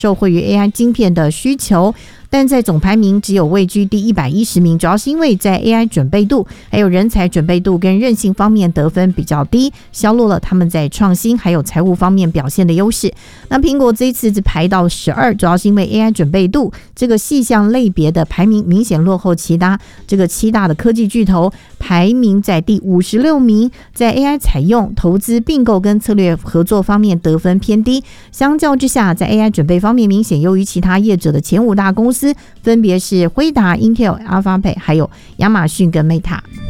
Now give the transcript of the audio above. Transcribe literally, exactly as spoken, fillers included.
受惠于 A I 晶片的需求，但在总排名只有位居第一百一十名，主要是因为在 A I 准备度还有人才准备度跟韧性方面得分比较低，削弱了他们在创新还有财务方面表现的优势。那苹果这一次只排到十二，主要是因为 A I 准备度这个细项类别的排名明显落后其他这个七大的科技巨头，排名在第五十六名，在 A I 采用、投资、并购跟策略合作方面得分偏低。相较之下，在 A I 准备方面明显优于其他业者的前五大公司，分别是辉达、Intel、Alphabet 还有亚马逊跟 Meta。